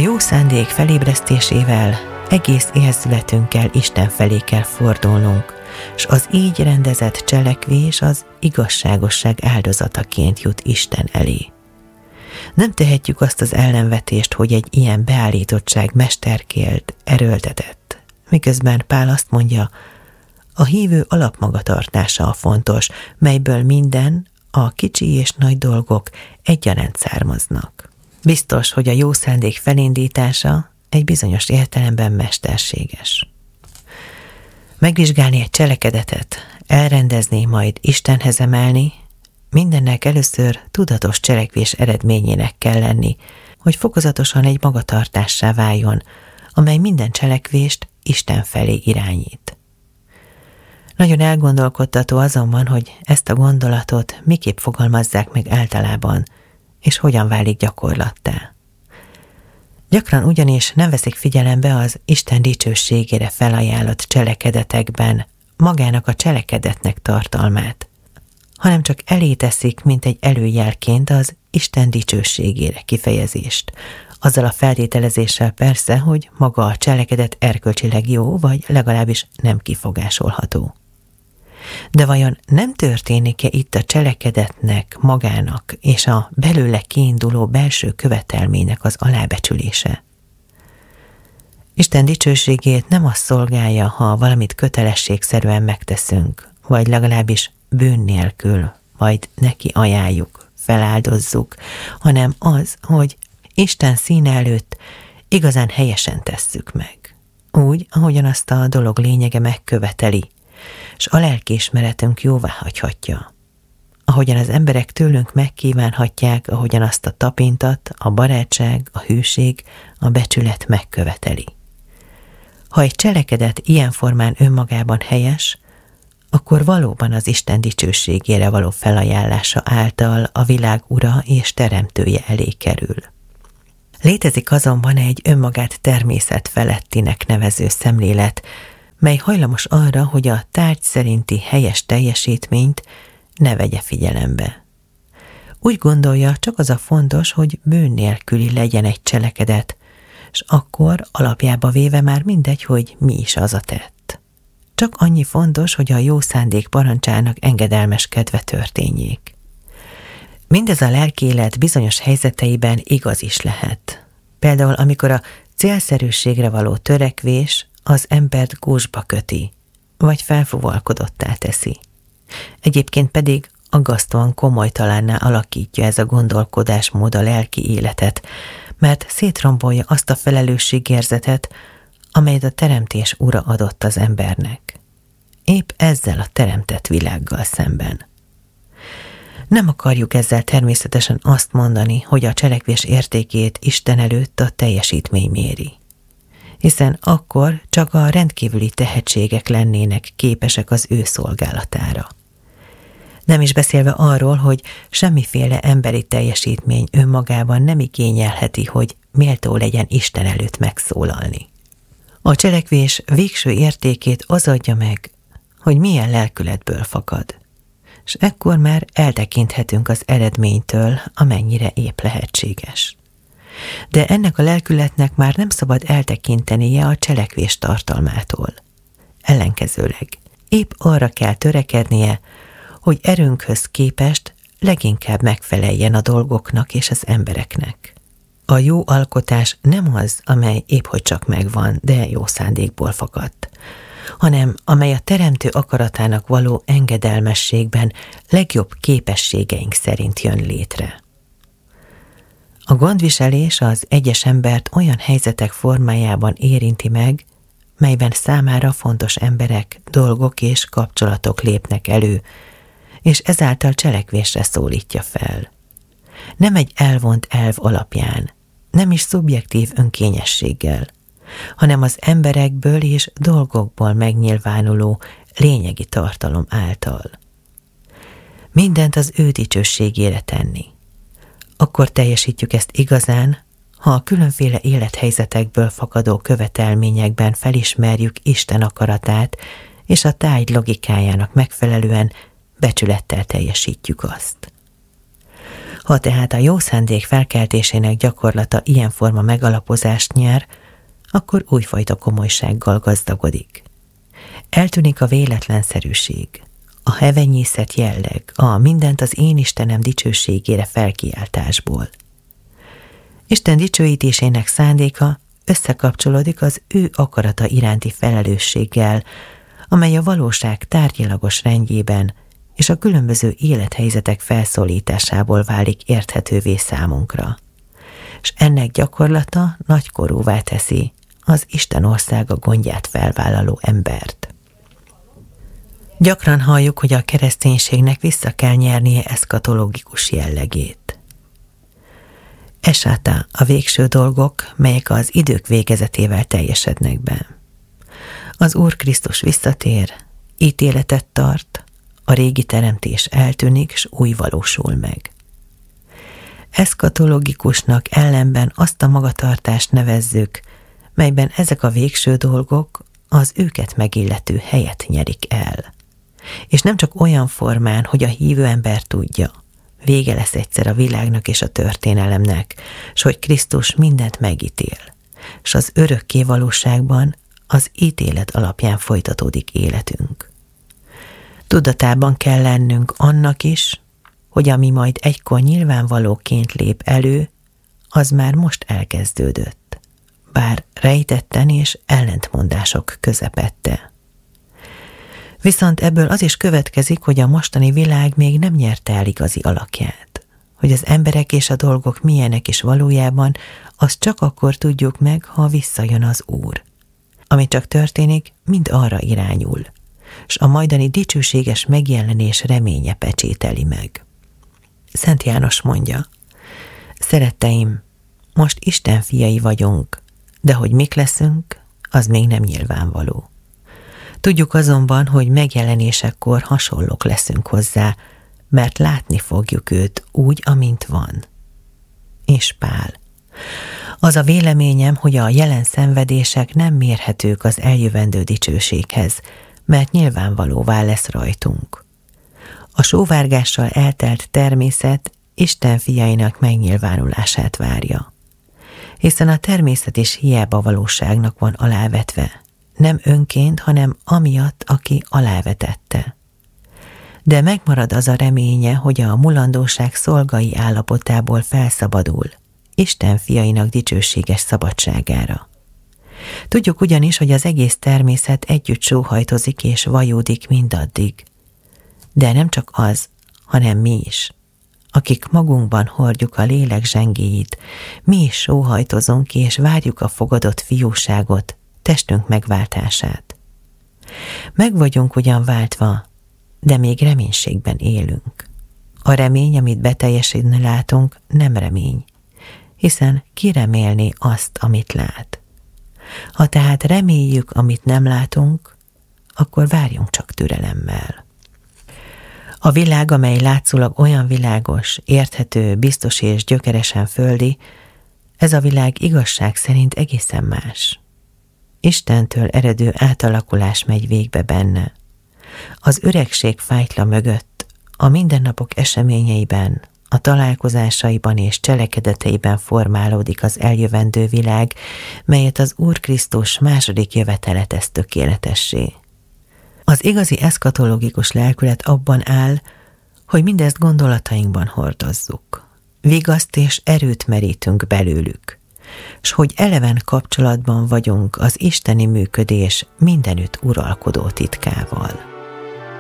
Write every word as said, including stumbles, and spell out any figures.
jó szándék felébresztésével egész érzületünkkel Isten felé kell fordulnunk, s az így rendezett cselekvés az igazságosság áldozataként jut Isten elé. Nem tehetjük azt az ellenvetést, hogy egy ilyen beállítottság mesterkélt, erőltetett, miközben Pál azt mondja, a hívő alapmagatartása a fontos, melyből minden, a kicsi és nagy dolgok egyaránt származnak. Biztos, hogy a jó szándék felindítása egy bizonyos értelemben mesterséges. Megvizsgálni egy cselekedetet, elrendezni, majd Istenhez emelni, mindennek először tudatos cselekvés eredményének kell lenni, hogy fokozatosan egy magatartássá váljon, amely minden cselekvést Isten felé irányít. Nagyon elgondolkodtató azonban, hogy ezt a gondolatot miképp fogalmazzák meg általában, és hogyan válik gyakorlattá. Gyakran ugyanis nem veszik figyelembe az Isten dicsőségére felajánlott cselekedetekben magának a cselekedetnek tartalmát, hanem csak elé teszik, mint egy előjelként az Isten dicsőségére kifejezést, azzal a feltételezéssel persze, hogy maga a cselekedet erkölcsileg jó, vagy legalábbis nem kifogásolható. De vajon nem történik-e itt a cselekedetnek magának és a belőle kiinduló belső követelménynek az alábecsülése? Isten dicsőségét nem az szolgálja, ha valamit kötelességszerűen megteszünk, vagy legalábbis bűn nélkül, majd neki ajánljuk, feláldozzuk, hanem az, hogy Isten színe előtt igazán helyesen tesszük meg. Úgy, ahogyan azt a dolog lényege megköveteli, s a lelkiismeretünk jóvá hagyhatja. Ahogyan az emberek tőlünk megkívánhatják, ahogyan azt a tapintat, a barátság, a hűség, a becsület megköveteli. Ha egy cselekedet ilyen formán önmagában helyes, akkor valóban az Isten dicsőségére való felajánlása által a világ ura és teremtője elé kerül. Létezik azonban egy önmagát természet felettinek nevező szemlélet, mely hajlamos arra, hogy a tárgy szerinti helyes teljesítményt ne vegye figyelembe. Úgy gondolja, csak az a fontos, hogy bűn nélküli legyen egy cselekedet, s akkor alapjába véve már mindegy, hogy mi is az a tett. Csak annyi fontos, hogy a jó szándék parancsának engedelmeskedve történjék. Mindez a lelkiélet bizonyos helyzeteiben igaz is lehet. Például amikor a célszerűségre való törekvés az embert gúzsba köti, vagy felfúvalkodottá teszi. Egyébként pedig aggasztóan komolytalanná alakítja ez a gondolkodásmód a lelki életet, mert szétrombolja azt a felelősségérzetet, amelyet a teremtés ura adott az embernek. Épp ezzel a teremtett világgal szemben. Nem akarjuk ezzel természetesen azt mondani, hogy a cselekvés értékét Isten előtt a teljesítmény méri. Hiszen akkor csak a rendkívüli tehetségek lennének képesek az ő szolgálatára. Nem is beszélve arról, hogy semmiféle emberi teljesítmény önmagában nem igényelheti, hogy méltó legyen Isten előtt megszólalni. A cselekvés végső értékét az adja meg, hogy milyen lelkületből fakad, és ekkor már eltekinthetünk az eredménytől, amennyire épp lehetséges. De ennek a lelkületnek már nem szabad eltekintenie a cselekvés tartalmától. Ellenkezőleg épp arra kell törekednie, hogy erőnkhöz képest leginkább megfeleljen a dolgoknak és az embereknek. A jó alkotás nem az, amely épp hogy csak megvan, de jó szándékból fakadt, hanem amely a teremtő akaratának való engedelmességben legjobb képességeink szerint jön létre. A gondviselés az egyes embert olyan helyzetek formájában érinti meg, melyben számára fontos emberek, dolgok és kapcsolatok lépnek elő, és ezáltal cselekvésre szólítja fel. Nem egy elvont elv alapján, nem is szubjektív önkényességgel, hanem az emberekből és dolgokból megnyilvánuló lényegi tartalom által. Mindent az ő dicsőségére tenni. Akkor teljesítjük ezt igazán, ha a különféle élethelyzetekből fakadó követelményekben felismerjük Isten akaratát, és a tárgy logikájának megfelelően becsülettel teljesítjük azt. Ha tehát a jó szándék felkeltésének gyakorlata ilyen forma megalapozást nyer, akkor újfajta komolysággal gazdagodik. Eltűnik a véletlenszerűség, a hevenyészet jelleg, a mindent az én Istenem dicsőségére felkiáltásból. Isten dicsőítésének szándéka összekapcsolódik az ő akarata iránti felelősséggel, amely a valóság tárgyilagos rendjében és a különböző élethelyzetek felszólításából válik érthetővé számunkra. És ennek gyakorlata nagykorúvá teszi az Isten országa gondját felvállaló embert. Gyakran halljuk, hogy a kereszténységnek vissza kell nyernie eszkatológikus jellegét. Esáta a végső dolgok, melyek az idők végezetével teljesednek be. Az Úr Krisztus visszatér, ítéletet tart, a régi teremtés eltűnik, s új valósul meg. Eszkatológikusnak ellenben azt a magatartást nevezzük, melyben ezek a végső dolgok az őket megillető helyet nyerik el. És nem csak olyan formán, hogy a hívő ember tudja, vége lesz egyszer a világnak és a történelemnek, s hogy Krisztus mindent megítél, s az örökké valóságban az ítélet alapján folytatódik életünk. Tudatában kell lennünk annak is, hogy ami majd egykor nyilvánvalóként lép elő, az már most elkezdődött, bár rejtetten és ellentmondások közepette. Viszont ebből az is következik, hogy a mostani világ még nem nyerte el igazi alakját, hogy az emberek és a dolgok milyenek is valójában, azt csak akkor tudjuk meg, ha visszajön az Úr. Ami csak történik, mind arra irányul, s a majdani dicsőséges megjelenés reménye pecsételi meg. Szent János mondja: szeretteim, most Isten fiai vagyunk, de hogy mik leszünk, az még nem nyilvánvaló. Tudjuk azonban, hogy megjelenésekor hasonlók leszünk hozzá, mert látni fogjuk őt úgy, amint van. És Pál: az a véleményem, hogy a jelen szenvedések nem mérhetők az eljövendő dicsőséghez, mert nyilvánvalóvá lesz rajtunk. A sóvárgással eltelt természet Isten fiainak megnyilvánulását várja. Hiszen a természet is hiába valóságnak van alávetve, nem önként, hanem amiatt, aki alávetette. De megmarad az a reménye, hogy a mulandóság szolgai állapotából felszabadul, Isten fiainak dicsőséges szabadságára. Tudjuk ugyanis, hogy az egész természet együtt sóhajtozik és vajódik mindaddig. De nem csak az, hanem mi is, akik magunkban hordjuk a lélek zsengéjét, mi is sóhajtozunk és várjuk a fogadott fiúságot, testünk megváltását. Meg vagyunk ugyan váltva, de még reménységben élünk. A remény, amit beteljesedni látunk, nem remény, hiszen ki remélné azt, amit lát. Ha tehát reméljük, amit nem látunk, akkor várjunk csak türelemmel. A világ, amely látszólag olyan világos, érthető, biztos és gyökeresen földi, ez a világ igazság szerint egészen más. Istentől eredő átalakulás megy végbe benne. Az öregség fájtla mögött, a mindennapok eseményeiben, a találkozásaiban és cselekedeteiben formálódik az eljövendő világ, melyet az Úr Krisztus második jövetele tesz tökéletessé. Az igazi eszkatológikus lelkület abban áll, hogy mindezt gondolatainkban hordozzuk. Vigaszt és erőt merítünk belőlük, s hogy eleven kapcsolatban vagyunk az isteni működés mindenütt uralkodó titkával.